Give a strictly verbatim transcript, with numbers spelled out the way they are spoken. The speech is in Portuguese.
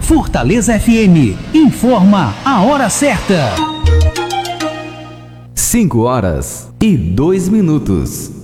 Fortaleza F M informa a hora certa. cinco horas e dois minutos.